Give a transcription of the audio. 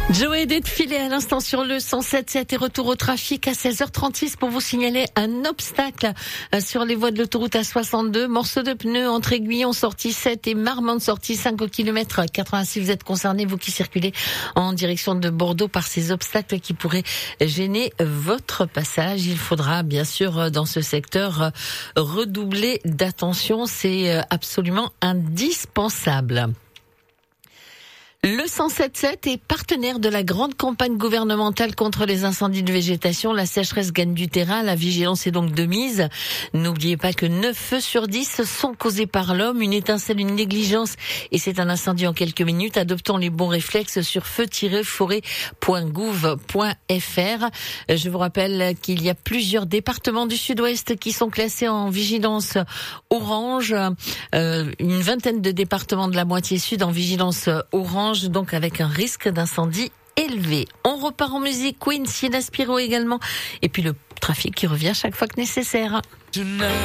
Joey d'être filé à l'instant sur le 107.7 et retour au trafic à 16h36 pour vous signaler un obstacle sur les voies de l'autoroute A62. Morceau de pneu entre Aiguillon sortie 7 et Marmande sortie 5 au kilomètre 86. Vous êtes concernés, vous qui circulez en direction de Bordeaux par ces obstacles qui pourraient gêner votre passage. Il faudra bien sûr dans ce secteur redoubler d'attention. C'est absolument indispensable. Le 107.7 est partenaire de la grande campagne gouvernementale contre les incendies de végétation. La sécheresse gagne du terrain, la vigilance est donc de mise. N'oubliez pas que 9 feux sur 10 sont causés par l'homme. Une étincelle, une négligence et c'est un incendie en quelques minutes. Adoptons les bons réflexes sur feu-forêt.gouv.fr. Je vous rappelle qu'il y a plusieurs départements du sud-ouest qui sont classés en vigilance orange. Une vingtaine de départements de la moitié sud en vigilance orange, donc avec un risque d'incendie élevé. On repart en musique, Queen, Siena Spiro également, et puis le trafic qui revient chaque fois que nécessaire.